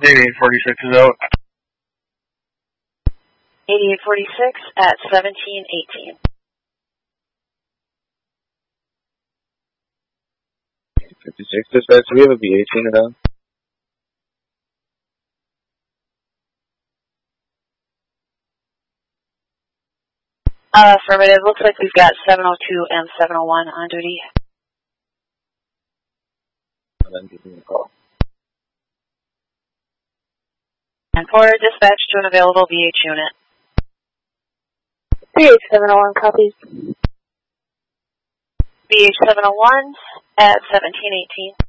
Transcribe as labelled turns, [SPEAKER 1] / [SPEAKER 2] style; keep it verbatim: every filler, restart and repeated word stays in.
[SPEAKER 1] eighty-eight forty-six is out.
[SPEAKER 2] eighty-eight forty-six at seventeen eighteen.
[SPEAKER 3] fifty-six dispatch, do we have a V eighteen at all?
[SPEAKER 2] Uh, affirmative. Looks like we've got seven oh two and seven oh one on duty.
[SPEAKER 3] And then give me a call.
[SPEAKER 2] And for dispatch to an available V H unit.
[SPEAKER 4] V H seven oh one copies.
[SPEAKER 2] V H seven oh one at seventeen eighteen.